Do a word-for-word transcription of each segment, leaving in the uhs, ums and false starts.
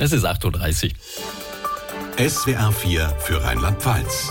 Es ist acht Uhr dreißig. S W R vier für Rheinland-Pfalz.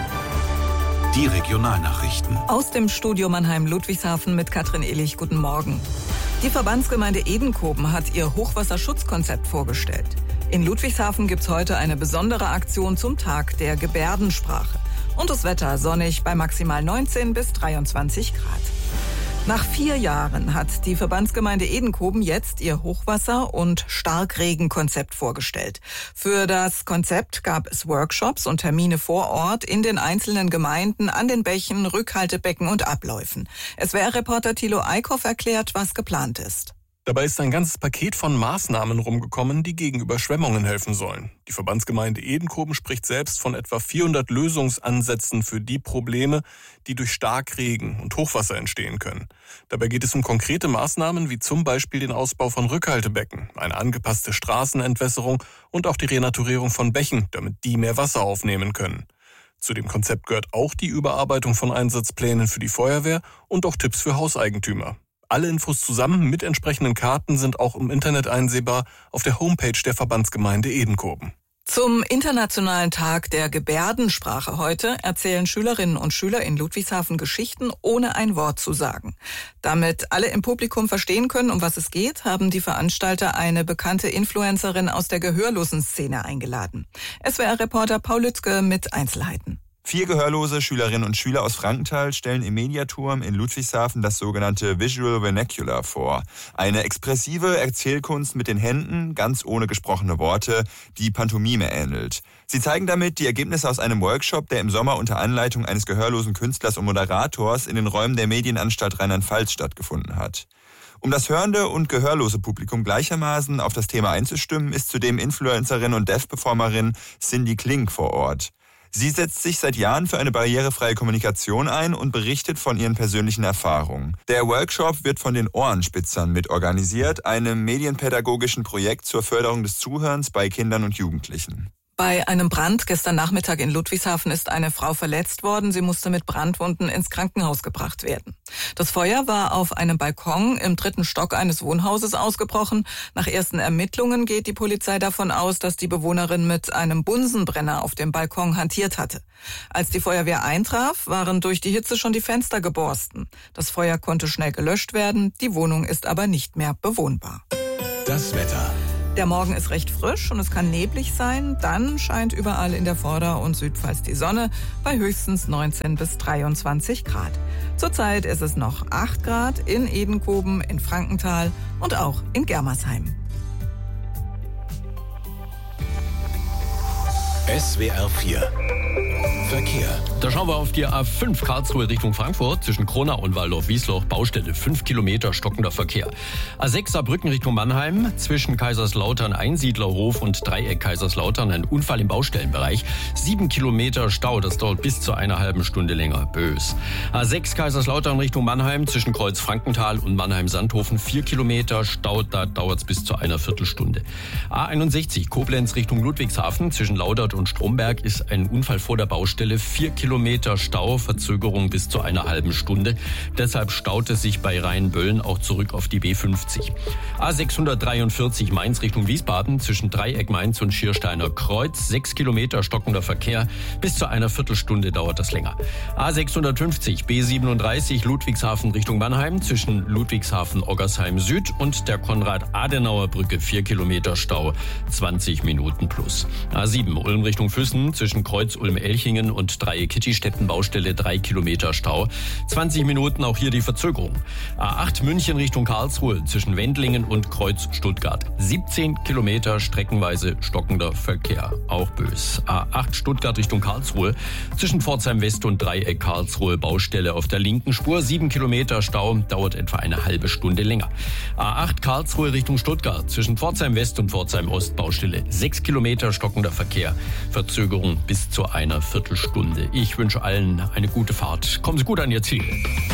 Die Regionalnachrichten. Aus dem Studio Mannheim-Ludwigshafen mit Katrin Illich. Guten Morgen. Die Verbandsgemeinde Edenkoben hat ihr Hochwasserschutzkonzept vorgestellt. In Ludwigshafen gibt's heute eine besondere Aktion zum Tag der Gebärdensprache. Und das Wetter sonnig bei maximal neunzehn bis dreiundzwanzig Grad. Nach vier Jahren hat die Verbandsgemeinde Edenkoben jetzt ihr Hochwasser- und Starkregenkonzept vorgestellt. Für das Konzept gab es Workshops und Termine vor Ort in den einzelnen Gemeinden, an den Bächen, Rückhaltebecken und Abläufen. S W R-Reporter Thilo Eickhoff erklärt, was geplant ist. Dabei ist ein ganzes Paket von Maßnahmen rumgekommen, die gegen Überschwemmungen helfen sollen. Die Verbandsgemeinde Edenkoben spricht selbst von etwa vierhundert Lösungsansätzen für die Probleme, die durch Starkregen und Hochwasser entstehen können. Dabei geht es um konkrete Maßnahmen wie zum Beispiel den Ausbau von Rückhaltebecken, eine angepasste Straßenentwässerung und auch die Renaturierung von Bächen, damit die mehr Wasser aufnehmen können. Zu dem Konzept gehört auch die Überarbeitung von Einsatzplänen für die Feuerwehr und auch Tipps für Hauseigentümer. Alle Infos zusammen mit entsprechenden Karten sind auch im Internet einsehbar auf der Homepage der Verbandsgemeinde Edenkoben. Zum Internationalen Tag der Gebärdensprache heute erzählen Schülerinnen und Schüler in Ludwigshafen Geschichten, ohne ein Wort zu sagen. Damit alle im Publikum verstehen können, um was es geht, haben die Veranstalter eine bekannte Influencerin aus der Gehörlosen-Szene eingeladen. S W R-Reporter Paul Lützke mit Einzelheiten. Vier gehörlose Schülerinnen und Schüler aus Frankenthal stellen im Mediaturm in Ludwigshafen das sogenannte Visual Vernacular vor. Eine expressive Erzählkunst mit den Händen, ganz ohne gesprochene Worte, die Pantomime ähnelt. Sie zeigen damit die Ergebnisse aus einem Workshop, der im Sommer unter Anleitung eines gehörlosen Künstlers und Moderators in den Räumen der Medienanstalt Rheinland-Pfalz stattgefunden hat. Um das hörende und gehörlose Publikum gleichermaßen auf das Thema einzustimmen, ist zudem Influencerin und Deaf-Performerin Cindy Klink vor Ort. Sie setzt sich seit Jahren für eine barrierefreie Kommunikation ein und berichtet von ihren persönlichen Erfahrungen. Der Workshop wird von den Ohrenspitzern mitorganisiert, einem medienpädagogischen Projekt zur Förderung des Zuhörens bei Kindern und Jugendlichen. Bei einem Brand gestern Nachmittag in Ludwigshafen ist eine Frau verletzt worden. Sie musste mit Brandwunden ins Krankenhaus gebracht werden. Das Feuer war auf einem Balkon im dritten Stock eines Wohnhauses ausgebrochen. Nach ersten Ermittlungen geht die Polizei davon aus, dass die Bewohnerin mit einem Bunsenbrenner auf dem Balkon hantiert hatte. Als die Feuerwehr eintraf, waren durch die Hitze schon die Fenster geborsten. Das Feuer konnte schnell gelöscht werden, die Wohnung ist aber nicht mehr bewohnbar. Das Wetter. Der Morgen ist recht frisch und es kann neblig sein. Dann scheint überall in der Vorder- und Südpfalz die Sonne bei höchstens neunzehn bis dreiundzwanzig Grad. Zurzeit ist es noch acht Grad in Edenkoben, in Frankenthal und auch in Germersheim. S W R vier Verkehr. Da schauen wir auf die A fünf Karlsruhe Richtung Frankfurt zwischen Kronau und Waldorf-Wiesloch. Baustelle, fünf Kilometer stockender Verkehr. A sechs Saarbrücken Richtung Mannheim zwischen Kaiserslautern Einsiedlerhof und Dreieck Kaiserslautern. Ein Unfall im Baustellenbereich. Sieben Kilometer Stau, das dauert bis zu einer halben Stunde länger. Bös. A sechs Kaiserslautern Richtung Mannheim zwischen Kreuz Frankenthal und Mannheim-Sandhofen. Vier Kilometer Stau, da dauert es bis zu einer Viertelstunde. A einundsechzig Koblenz Richtung Ludwigshafen zwischen Laudert und Stromberg ist ein Unfall vor der Baustelle. Vier Kilometer Stau, Verzögerung bis zu einer halben Stunde. Deshalb staut es sich bei Rheinböllen auch zurück auf die B fünfzig. A sechshundertdreiundvierzig Mainz Richtung Wiesbaden zwischen Dreieck Mainz und Schiersteiner Kreuz. Sechs Kilometer stockender Verkehr. Bis zu einer Viertelstunde dauert das länger. A sechshundertfünfzig B siebenunddreißig Ludwigshafen Richtung Mannheim zwischen Ludwigshafen Oggersheim Süd und der Konrad-Adenauer-Brücke. Vier Kilometer Stau, zwanzig Minuten plus. A sieben Ulm Richtung Füssen zwischen Kreuz Ulm-Elchingen und Dreieck Kittistetten Baustelle, drei Kilometer Stau. zwanzig Minuten auch hier die Verzögerung. A acht München Richtung Karlsruhe zwischen Wendlingen und Kreuz Stuttgart. siebzehn Kilometer streckenweise stockender Verkehr. Auch bös. A acht Stuttgart Richtung Karlsruhe zwischen Pforzheim West und Dreieck Karlsruhe Baustelle auf der linken Spur. sieben Kilometer Stau, dauert etwa eine halbe Stunde länger. A acht Karlsruhe Richtung Stuttgart zwischen Pforzheim West und Pforzheim Ost Baustelle. sechs Kilometer stockender Verkehr. Verzögerung bis zu einer Viertelstunde. Ich wünsche allen eine gute Fahrt. Kommen Sie gut an Ihr Ziel.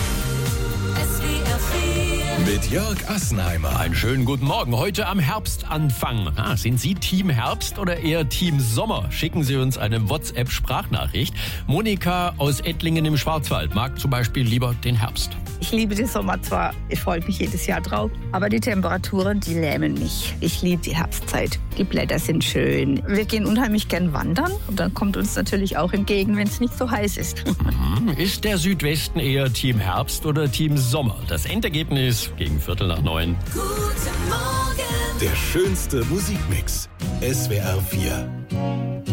Mit Jörg Assenheimer. Einen schönen guten Morgen. Heute am Herbstanfang. Ah, sind Sie Team Herbst oder eher Team Sommer? Schicken Sie uns eine WhatsApp-Sprachnachricht. Monika aus Ettlingen im Schwarzwald mag zum Beispiel lieber den Herbst. Ich liebe den Sommer zwar, ich freue mich jedes Jahr drauf, aber die Temperaturen, die lähmen mich. Ich liebe die Herbstzeit. Die Blätter sind schön. Wir gehen unheimlich gern wandern und dann kommt uns natürlich auch entgegen, wenn es nicht so heiß ist. Ist der Südwesten eher Team Herbst oder Team Sommer? Das Endergebnis gegen Viertel nach neun. Der schönste Musikmix. S W R vier.